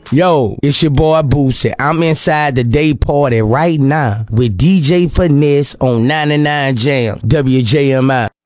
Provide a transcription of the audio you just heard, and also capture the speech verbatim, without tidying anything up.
Yo, it's your boy Boosie. I'm inside the day party right now with D J Finesse on ninety-nine Jam, W J M I.